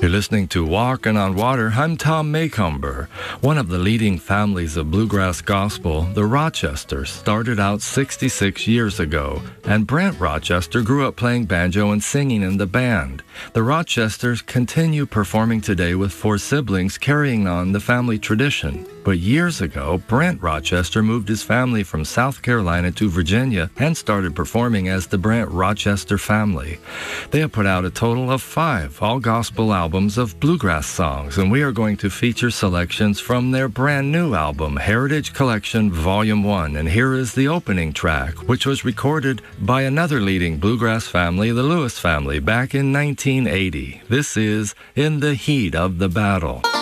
You're listening to Walking on Water. I'm Tom Macomber. One of the leading families of bluegrass gospel, the Rochesters, started out 66 years ago, and Brent Rochester grew up playing banjo and singing in the band. The Rochesters continue performing today with 4 siblings, carrying on the family tradition. But years ago, Brent Rochester moved his family from South Carolina to Virginia and started performing as the Brent Rochester family. They have put out a total of 5 all-gospel albums of bluegrass songs, and we are going to feature selections from their brand new album, Heritage Collection Volume 1. And here is the opening track, which was recorded by another leading bluegrass family, the Lewis family, back in 1980. This is In the Heat of the Battle.